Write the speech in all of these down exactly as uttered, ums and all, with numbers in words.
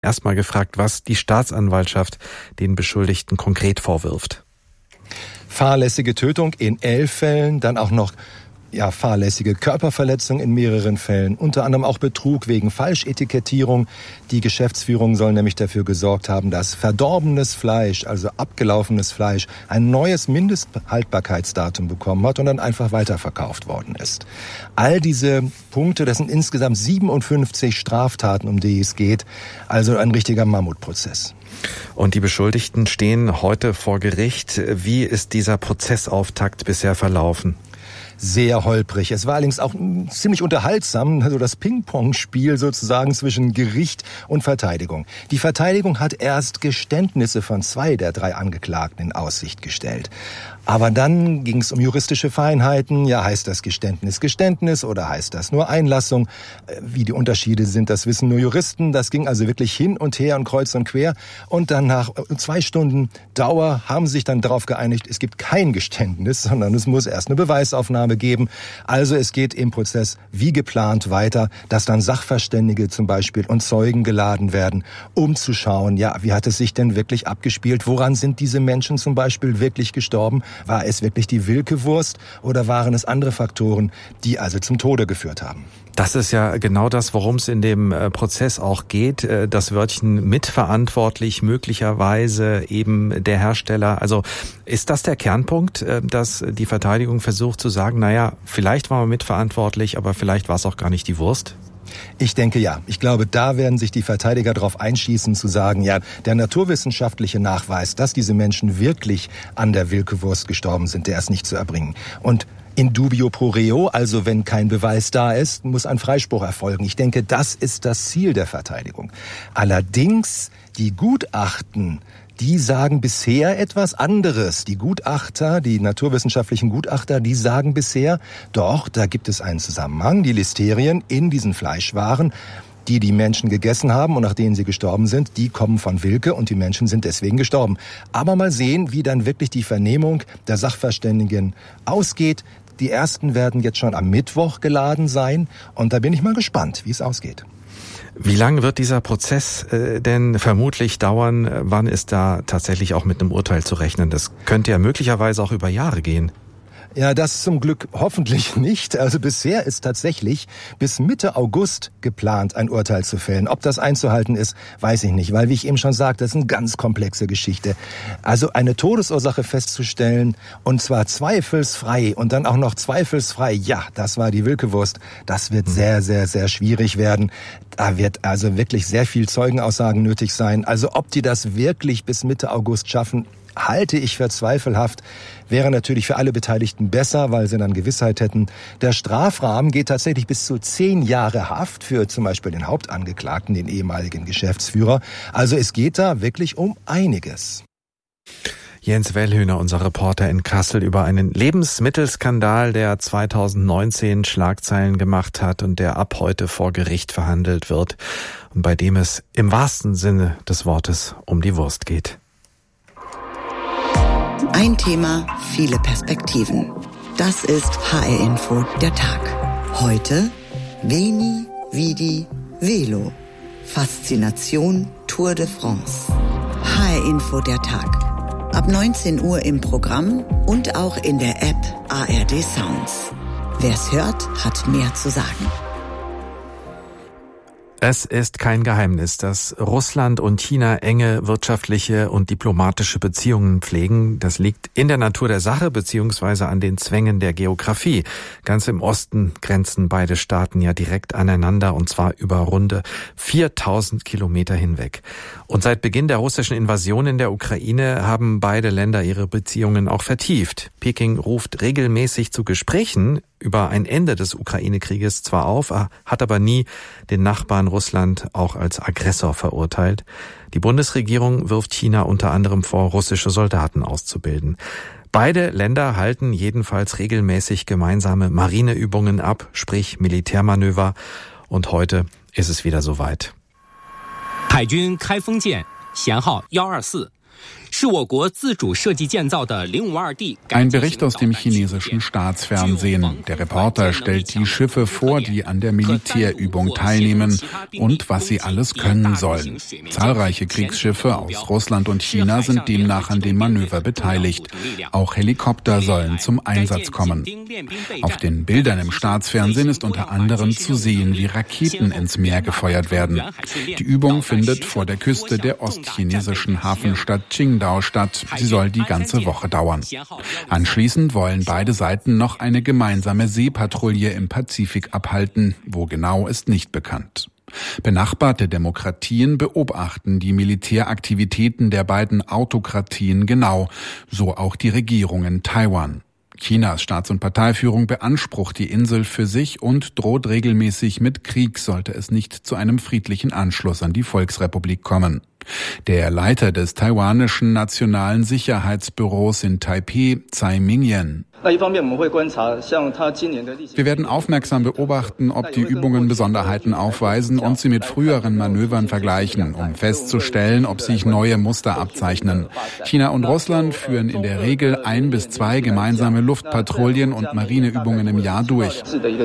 Erstmal gefragt, was die Staatsanwaltschaft den Beschuldigten konkret vorwirft. Fahrlässige Tötung in elf Fällen, dann auch noch ja, fahrlässige Körperverletzung in mehreren Fällen, unter anderem auch Betrug wegen Falschetikettierung. Die Geschäftsführung soll nämlich dafür gesorgt haben, dass verdorbenes Fleisch, also abgelaufenes Fleisch, ein neues Mindesthaltbarkeitsdatum bekommen hat und dann einfach weiterverkauft worden ist. All diese Punkte, das sind insgesamt siebenundfünfzig Straftaten, um die es geht, also ein richtiger Mammutprozess. Und die Beschuldigten stehen heute vor Gericht. Wie ist dieser Prozessauftakt bisher verlaufen? Sehr holprig. Es war allerdings auch ziemlich unterhaltsam, also das Ping-Pong-Spiel sozusagen zwischen Gericht und Verteidigung. Die Verteidigung hat erst Geständnisse von zwei der drei Angeklagten in Aussicht gestellt. Aber dann ging es um juristische Feinheiten. Ja, heißt das Geständnis Geständnis oder heißt das nur Einlassung? Wie die Unterschiede sind, das wissen nur Juristen. Das ging also wirklich hin und her und kreuz und quer. Und dann nach zwei Stunden Dauer haben sie sich dann darauf geeinigt, es gibt kein Geständnis, sondern es muss erst eine Beweisaufnahme geben. Also es geht im Prozess wie geplant weiter, dass dann Sachverständige zum Beispiel und Zeugen geladen werden, um zu schauen, ja, wie hat es sich denn wirklich abgespielt? Woran sind diese Menschen zum Beispiel wirklich gestorben? War es wirklich die Wilkewurst oder waren es andere Faktoren, die also zum Tode geführt haben? Das ist ja genau das, worum es in dem Prozess auch geht. Das Wörtchen mitverantwortlich, möglicherweise eben der Hersteller. Also ist das der Kernpunkt, dass die Verteidigung versucht zu sagen, naja, vielleicht war man mitverantwortlich, aber vielleicht war es auch gar nicht die Wurst? Ich denke ja. Ich glaube, da werden sich die Verteidiger darauf einschießen, zu sagen, ja, der naturwissenschaftliche Nachweis, dass diese Menschen wirklich an der Wilkewurst gestorben sind, der ist nicht zu erbringen. Und in dubio pro reo, also wenn kein Beweis da ist, muss ein Freispruch erfolgen. Ich denke, das ist das Ziel der Verteidigung. Allerdings, die Gutachten, die sagen bisher etwas anderes. Die Gutachter, die naturwissenschaftlichen Gutachter, die sagen bisher, doch, da gibt es einen Zusammenhang. Die Listerien in diesen Fleischwaren, die die Menschen gegessen haben und nach denen sie gestorben sind, die kommen von Wilke und die Menschen sind deswegen gestorben. Aber mal sehen, wie dann wirklich die Vernehmung der Sachverständigen ausgeht. Die ersten werden jetzt schon am Mittwoch geladen sein und da bin ich mal gespannt, wie es ausgeht. Wie lange wird dieser Prozess äh, denn vermutlich dauern? Wann ist da tatsächlich auch mit einem Urteil zu rechnen? Das könnte ja möglicherweise auch über Jahre gehen. Ja, das zum Glück hoffentlich nicht. Also bisher ist tatsächlich bis Mitte August geplant, ein Urteil zu fällen. Ob das einzuhalten ist, weiß ich nicht, weil, wie ich eben schon sagte, das ist eine ganz komplexe Geschichte. Also eine Todesursache festzustellen, und zwar zweifelsfrei und dann auch noch zweifelsfrei, ja, das war die Wilkewurst, das wird sehr, sehr, sehr schwierig werden. Da wird also wirklich sehr viel Zeugenaussagen nötig sein. Also ob die das wirklich bis Mitte August schaffen, halte ich für zweifelhaft. Wäre natürlich für alle Beteiligten besser, weil sie dann Gewissheit hätten. Der Strafrahmen geht tatsächlich bis zu zehn Jahre Haft für zum Beispiel den Hauptangeklagten, den ehemaligen Geschäftsführer. Also es geht da wirklich um einiges. Jens Wellhöhner, unser Reporter in Kassel, über einen Lebensmittelskandal, der zweitausendneunzehn Schlagzeilen gemacht hat und der ab heute vor Gericht verhandelt wird und bei dem es im wahrsten Sinne des Wortes um die Wurst geht. Ein Thema, viele Perspektiven. Das ist H R-Info, der Tag. Heute Veni, Vidi, Velo. Faszination Tour de France. H R-Info, der Tag. Ab neunzehn Uhr im Programm und auch in der App A R D Sounds. Wer's hört, hat mehr zu sagen. Es ist kein Geheimnis, dass Russland und China enge wirtschaftliche und diplomatische Beziehungen pflegen. Das liegt in der Natur der Sache beziehungsweise an den Zwängen der Geografie. Ganz im Osten grenzen beide Staaten ja direkt aneinander und zwar über runde viertausend Kilometer hinweg. Und seit Beginn der russischen Invasion in der Ukraine haben beide Länder ihre Beziehungen auch vertieft. Peking ruft regelmäßig zu Gesprächen über ein Ende des Ukraine-Krieges zwar auf, hat aber nie den Nachbarn Russland auch als Aggressor verurteilt. Die Bundesregierung wirft China unter anderem vor, russische Soldaten auszubilden. Beide Länder halten jedenfalls regelmäßig gemeinsame Marineübungen ab, sprich Militärmanöver. Und heute ist es wieder soweit. 海军开封舰舷号一二四 Ein Bericht aus dem chinesischen Staatsfernsehen. Der Reporter stellt die Schiffe vor, die an der Militärübung teilnehmen und was sie alles können sollen. Zahlreiche Kriegsschiffe aus Russland und China sind demnach an dem Manöver beteiligt. Auch Helikopter sollen zum Einsatz kommen. Auf den Bildern im Staatsfernsehen ist unter anderem zu sehen, wie Raketen ins Meer gefeuert werden. Die Übung findet vor der Küste der ostchinesischen Hafenstadt Qingdao statt. Sie soll die ganze Woche dauern. Anschließend wollen beide Seiten noch eine gemeinsame Seepatrouille im Pazifik abhalten. Wo genau, ist nicht bekannt. Benachbarte Demokratien beobachten die Militäraktivitäten der beiden Autokratien genau, so auch die Regierung in Taiwan. Chinas Staats- und Parteiführung beansprucht die Insel für sich und droht regelmäßig mit Krieg, sollte es nicht zu einem friedlichen Anschluss an die Volksrepublik kommen. Der Leiter des taiwanischen Nationalen Sicherheitsbüros in Taipeh, Tsai Ming-yen: Wir werden aufmerksam beobachten, ob die Übungen Besonderheiten aufweisen und sie mit früheren Manövern vergleichen, um festzustellen, ob sich neue Muster abzeichnen. China und Russland führen in der Regel ein bis zwei gemeinsame Luftpatrouillen und Marineübungen im Jahr durch.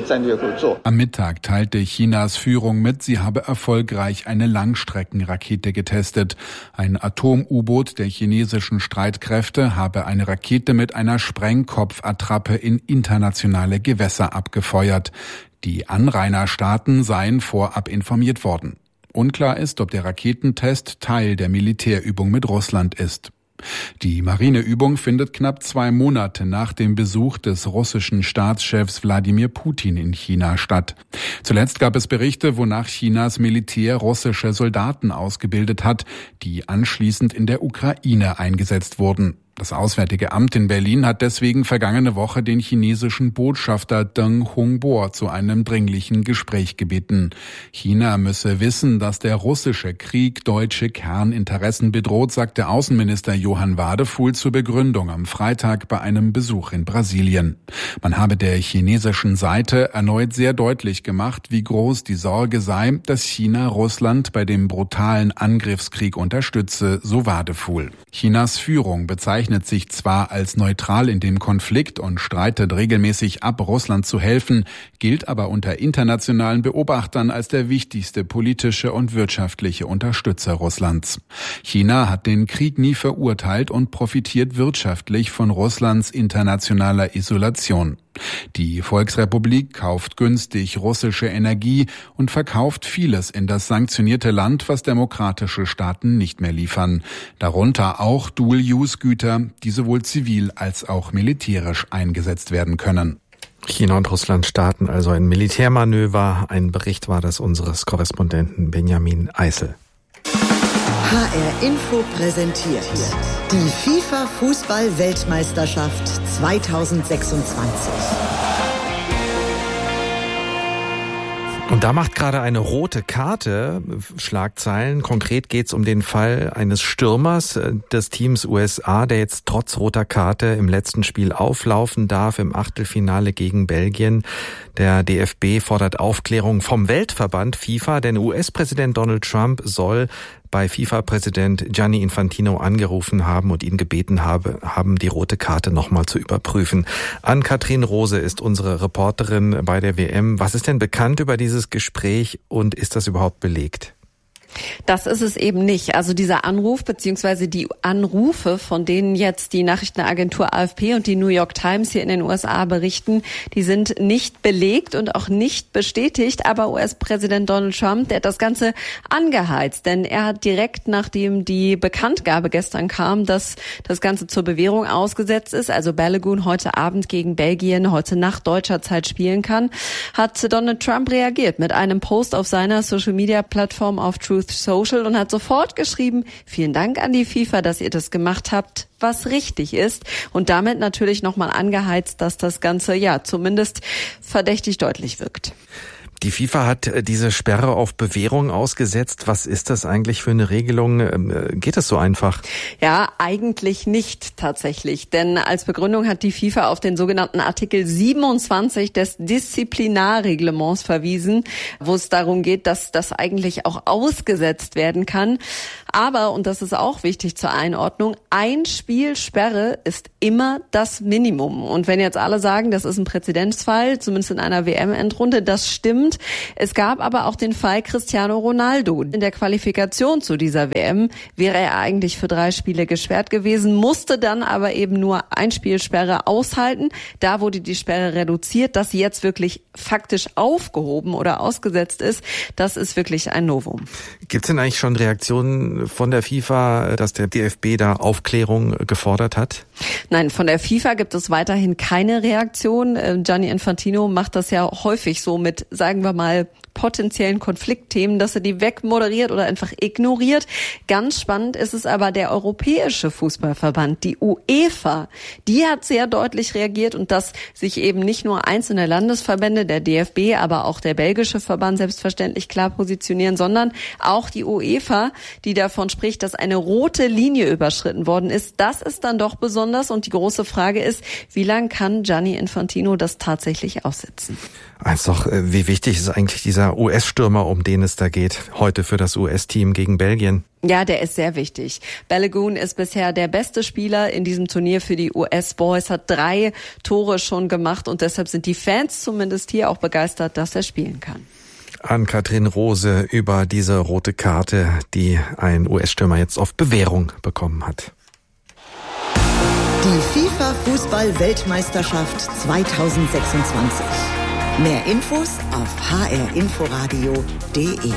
Am Mittag teilte Chinas Führung mit, sie habe erfolgreich eine Langstreckenrakete getestet. Ein Atom-U-Boot der chinesischen Streitkräfte habe eine Rakete mit einer Sprengkopfattrappe in internationale Gewässer abgefeuert. Die Anrainerstaaten seien vorab informiert worden. Unklar ist, ob der Raketentest Teil der Militärübung mit Russland ist. Die Marineübung findet knapp zwei Monate nach dem Besuch des russischen Staatschefs Wladimir Putin in China statt. Zuletzt gab es Berichte, wonach Chinas Militär russische Soldaten ausgebildet hat, die anschließend in der Ukraine eingesetzt wurden. Das Auswärtige Amt in Berlin hat deswegen vergangene Woche den chinesischen Botschafter Deng Hongbo zu einem dringlichen Gespräch gebeten. China müsse wissen, dass der russische Krieg deutsche Kerninteressen bedroht, sagte Außenminister Johann Wadefuhl zur Begründung am Freitag bei einem Besuch in Brasilien. Man habe der chinesischen Seite erneut sehr deutlich gemacht, wie groß die Sorge sei, dass China Russland bei dem brutalen Angriffskrieg unterstütze, so Wadefuhl. Chinas Führung bezeichnet sich zwar als neutral in dem Konflikt und streitet regelmäßig ab, Russland zu helfen, gilt aber unter internationalen Beobachtern als der wichtigste politische und wirtschaftliche Unterstützer Russlands. China hat den Krieg nie verurteilt und profitiert wirtschaftlich von Russlands internationaler Isolation. Die Volksrepublik kauft günstig russische Energie und verkauft vieles in das sanktionierte Land, was demokratische Staaten nicht mehr liefern. Darunter auch Dual-Use-Güter, die sowohl zivil als auch militärisch eingesetzt werden können. China und Russland starten also ein Militärmanöver. Ein Bericht war das unseres Korrespondenten Benjamin Eisel. H R Info präsentiert die FIFA-Fußball-Weltmeisterschaft zweitausendsechsundzwanzig. Und da macht gerade eine rote Karte Schlagzeilen. Konkret geht es um den Fall eines Stürmers des Teams U S A, der jetzt trotz roter Karte im letzten Spiel auflaufen darf im Achtelfinale gegen Belgien. Der D F B fordert Aufklärung vom Weltverband FIFA, denn U S-Präsident Donald Trump soll bei FIFA-Präsident Gianni Infantino angerufen haben und ihn gebeten habe, haben, die rote Karte nochmal zu überprüfen. Ann-Kathrin Rose ist unsere Reporterin bei der W M. Was ist denn bekannt über dieses Gespräch und ist das überhaupt belegt? Das ist es eben nicht. Also dieser Anruf beziehungsweise die Anrufe, von denen jetzt die Nachrichtenagentur A F P und die New York Times hier in den U S A berichten, die sind nicht belegt und auch nicht bestätigt. Aber U S-Präsident Donald Trump, der hat das Ganze angeheizt, denn er hat direkt, nachdem die Bekanntgabe gestern kam, dass das Ganze zur Bewährung ausgesetzt ist, also Balogun heute Abend gegen Belgien, heute Nacht deutscher Zeit spielen kann, hat Donald Trump reagiert mit einem Post auf seiner Social-Media-Plattform auf Truth Social und hat sofort geschrieben, vielen Dank an die FIFA, dass ihr das gemacht habt, was richtig ist, und damit natürlich nochmal angeheizt, dass das Ganze ja zumindest verdächtig deutlich wirkt. Die FIFA hat diese Sperre auf Bewährung ausgesetzt. Was ist das eigentlich für eine Regelung? Geht es so einfach? Ja, eigentlich nicht tatsächlich. Denn als Begründung hat die FIFA auf den sogenannten Artikel siebenundzwanzig des Disziplinarreglements verwiesen, wo es darum geht, dass das eigentlich auch ausgesetzt werden kann. Aber, und das ist auch wichtig zur Einordnung, ein Spiel Sperre ist immer das Minimum. Und wenn jetzt alle sagen, das ist ein Präzedenzfall, zumindest in einer W M-Endrunde, das stimmt. Es gab aber auch den Fall Cristiano Ronaldo. In der Qualifikation zu dieser W M wäre er eigentlich für drei Spiele gesperrt gewesen, musste dann aber eben nur ein Spielsperre aushalten. Da wurde die Sperre reduziert, dass sie jetzt wirklich faktisch aufgehoben oder ausgesetzt ist. Das ist wirklich ein Novum. Gibt es denn eigentlich schon Reaktionen von der FIFA, dass der D F B da Aufklärung gefordert hat? Nein, von der FIFA gibt es weiterhin keine Reaktion. Gianni Infantino macht das ja häufig so mit, sagen wir mal, potenziellen Konfliktthemen, dass er die wegmoderiert oder einfach ignoriert. Ganz spannend ist es aber der Europäische Fußballverband, die UEFA. Die hat sehr deutlich reagiert und dass sich eben nicht nur einzelne Landesverbände, der D F B, aber auch der belgische Verband selbstverständlich klar positionieren, sondern auch die UEFA, die davon spricht, dass eine rote Linie überschritten worden ist. Das ist dann doch besonders und die große Frage ist, wie lange kann Gianni Infantino das tatsächlich aussitzen? Also doch, wie wichtig ist eigentlich dieser U S-Stürmer, um den es da geht, heute für das U S-Team gegen Belgien? Ja, der ist sehr wichtig. Balogun ist bisher der beste Spieler in diesem Turnier für die U S-Boys, hat drei Tore schon gemacht und deshalb sind die Fans zumindest hier auch begeistert, dass er spielen kann. Ann-Kathrin Rose über diese rote Karte, die ein U S-Stürmer jetzt auf Bewährung bekommen hat. Die FIFA-Fußball-Weltmeisterschaft zweitausendsechsundzwanzig. Mehr Infos auf h r inforadio punkt d e.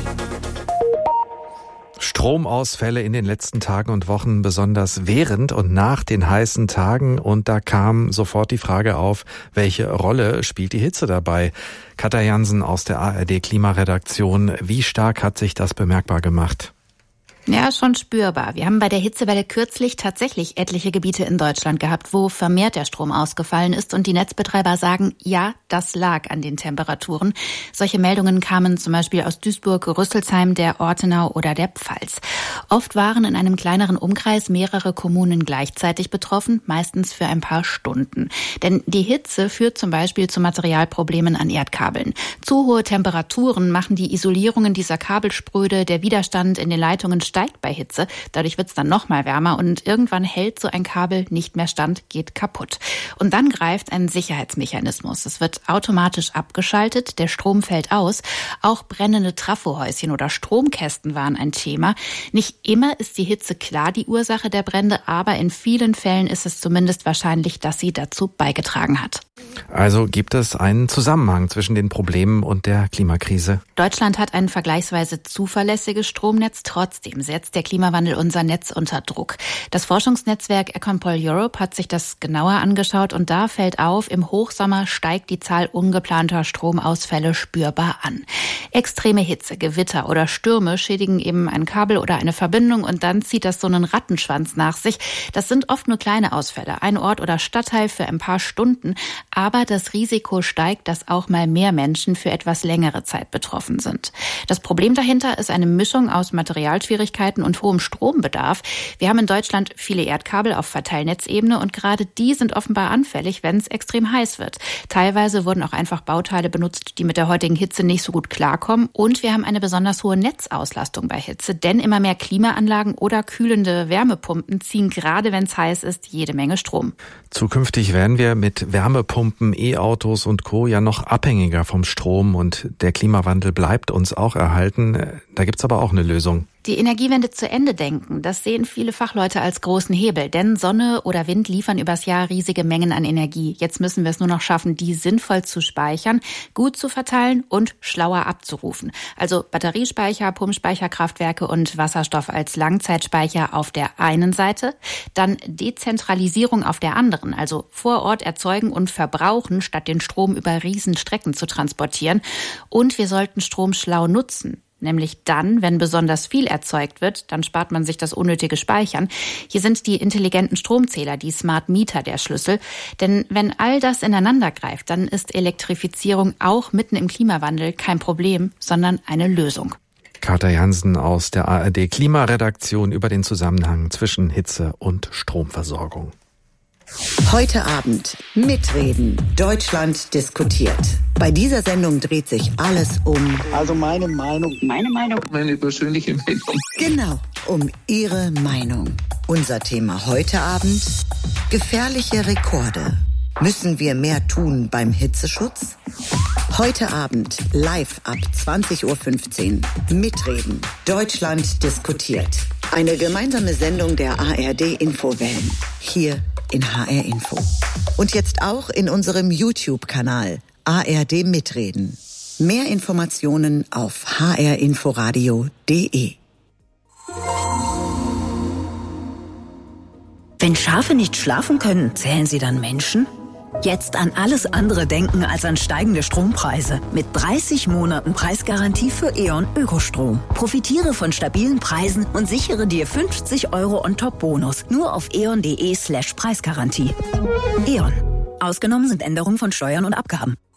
Stromausfälle in den letzten Tagen und Wochen, besonders während und nach den heißen Tagen. Und da kam sofort die Frage auf, welche Rolle spielt die Hitze dabei? Katja Jansen aus der A R D-Klimaredaktion. Wie stark hat sich das bemerkbar gemacht? Ja, schon spürbar. Wir haben bei der Hitzewelle kürzlich tatsächlich etliche Gebiete in Deutschland gehabt, wo vermehrt der Strom ausgefallen ist und die Netzbetreiber sagen, ja, das lag an den Temperaturen. Solche Meldungen kamen zum Beispiel aus Duisburg, Rüsselsheim, der Ortenau oder der Pfalz. Oft waren in einem kleineren Umkreis mehrere Kommunen gleichzeitig betroffen, meistens für ein paar Stunden. Denn die Hitze führt zum Beispiel zu Materialproblemen an Erdkabeln. Zu hohe Temperaturen machen die Isolierungen dieser Kabel spröde, der Widerstand in den Leitungen steigt bei Hitze. Dadurch wird es dann noch mal wärmer und irgendwann hält so ein Kabel nicht mehr stand, geht kaputt. Und dann greift ein Sicherheitsmechanismus. Es wird automatisch abgeschaltet, der Strom fällt aus. Auch brennende Trafohäuschen oder Stromkästen waren ein Thema. Nicht immer ist die Hitze klar die Ursache der Brände, aber in vielen Fällen ist es zumindest wahrscheinlich, dass sie dazu beigetragen hat. Also gibt es einen Zusammenhang zwischen den Problemen und der Klimakrise? Deutschland hat ein vergleichsweise zuverlässiges Stromnetz. Trotzdem setzt der Klimawandel unser Netz unter Druck. Das Forschungsnetzwerk Econpol Europe hat sich das genauer angeschaut und da fällt auf, im Hochsommer steigt die Zahl ungeplanter Stromausfälle spürbar an. Extreme Hitze, Gewitter oder Stürme schädigen eben ein Kabel oder eine Verbindung und dann zieht das so einen Rattenschwanz nach sich. Das sind oft nur kleine Ausfälle, ein Ort oder Stadtteil für ein paar Stunden, aber das Risiko steigt, dass auch mal mehr Menschen für etwas längere Zeit betroffen sind. Das Problem dahinter ist eine Mischung aus Materialschwierigkeiten und hohem Strombedarf. Wir haben in Deutschland viele Erdkabel auf Verteilnetzebene und gerade die sind offenbar anfällig, wenn es extrem heiß wird. Teilweise wurden auch einfach Bauteile benutzt, die mit der heutigen Hitze nicht so gut klarkommen. Und wir haben eine besonders hohe Netzauslastung bei Hitze, denn immer mehr Klimaanlagen oder kühlende Wärmepumpen ziehen gerade, wenn es heiß ist, jede Menge Strom. Zukünftig werden wir mit Wärmepumpen, E-Autos und Co. ja noch abhängiger vom Strom und der Klimawandel bleibt uns auch erhalten. Da gibt's aber auch eine Lösung. Die Energiewende zu Ende denken, das sehen viele Fachleute als großen Hebel, denn Sonne oder Wind liefern übers Jahr riesige Mengen an Energie. Jetzt müssen wir es nur noch schaffen, die sinnvoll zu speichern, gut zu verteilen und schlauer abzurufen. Also Batteriespeicher, Pumpspeicherkraftwerke und Wasserstoff als Langzeitspeicher auf der einen Seite, dann Dezentralisierung auf der anderen, also vor Ort erzeugen und verbrauchen, statt den Strom über Riesenstrecken zu transportieren. Und wir sollten Strom schlau nutzen. nämlich dann, wenn besonders viel erzeugt wird, dann spart man sich das unnötige Speichern. Hier sind die intelligenten Stromzähler, die Smart Meter, der Schlüssel. Denn wenn all das ineinander greift, dann ist Elektrifizierung auch mitten im Klimawandel kein Problem, sondern eine Lösung. Kater Jansen aus der A R D Klimaredaktion über den Zusammenhang zwischen Hitze und Stromversorgung. Heute Abend mitreden. Deutschland diskutiert. Bei dieser Sendung dreht sich alles um... Also meine Meinung. Meine Meinung. Meine persönliche Meinung. Genau, um Ihre Meinung. Unser Thema heute Abend: gefährliche Rekorde. Müssen wir mehr tun beim Hitzeschutz? Heute Abend live ab zwanzig Uhr fünfzehn. Mitreden. Deutschland diskutiert. Eine gemeinsame Sendung der A R D Infowellen. Hier in H R Info. Und jetzt auch in unserem YouTube-Kanal A R D Mitreden. Mehr Informationen auf h r inforadio punkt d e. Wenn Schafe nicht schlafen können, zählen sie dann Menschen? Jetzt an alles andere denken als an steigende Strompreise. Mit dreißig Monaten Preisgarantie für E.ON Ökostrom. Profitiere von stabilen Preisen und sichere dir fünfzig Euro on-top-Bonus. Nur auf eon punkt de slash Preisgarantie. E.ON. Ausgenommen sind Änderungen von Steuern und Abgaben.